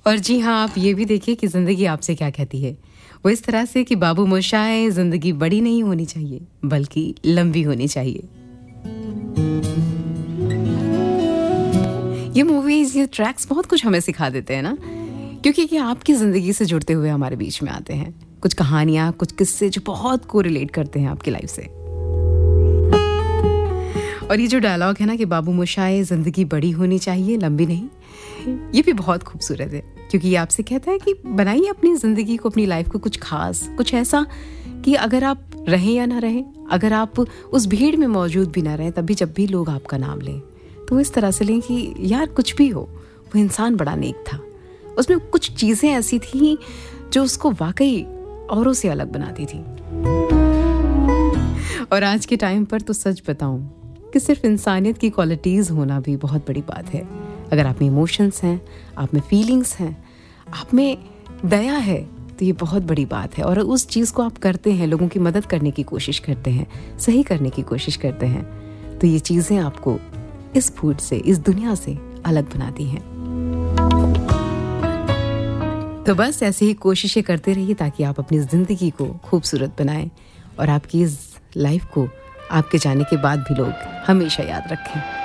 और जी हाँ, आप ये भी देखिए कि ज़िंदगी आपसे क्या कहती है। वो इस तरह से कि बाबू मोशाय, ज़िंदगी बड़ी नहीं होनी चाहिए, बल्कि लंबी होनी चाहिए। ये मूवीज़, ये ट्रैक्स बहुत कुछ हमें सिखा देते हैं ना, क्योंकि ये आपकी ज़िंदगी से जुड़ते हुए हमारे बीच में आते हैं। कुछ कहानियाँ, कुछ किस्से जो बहुत कोरिलेट करते हैं आपकी लाइफ से। और ये जो डायलॉग है ना कि बाबू मोशाय, ज़िंदगी बड़ी होनी चाहिए, लंबी नहीं, ये भी बहुत खूबसूरत है, क्योंकि ये आपसे कहता है कि बनाइए अपनी ज़िंदगी को, अपनी लाइफ को कुछ खास, कुछ ऐसा कि अगर आप रहें या ना रहें, अगर आप उस भीड़ में मौजूद भी ना रहें, तब भी जब भी लोग आपका नाम लें, तो इस तरह से लें कि यार कुछ भी हो, वो इंसान बड़ा नेक था। उसमें कुछ चीज़ें ऐसी थी जो उसको वाकई औरों से अलग बनाती थी। और आज के टाइम पर तो सच बताऊं कि सिर्फ इंसानियत की क्वालिटीज़ होना भी बहुत बड़ी बात है। अगर आप में इमोशंस हैं, आप में फीलिंग्स हैं, आप में दया है, तो ये बहुत बड़ी बात है। और उस चीज़ को आप करते हैं, लोगों की मदद करने की कोशिश करते हैं, सही करने की कोशिश करते हैं, तो ये चीज़ें आपको इस फूड से, इस दुनिया से अलग बनाती हैं। तो बस ऐसे ही कोशिशें करते रहिए ताकि आप अपनी ज़िंदगी को खूबसूरत बनाएं और आपकी इस लाइफ को आपके जाने के बाद भी लोग हमेशा याद रखें।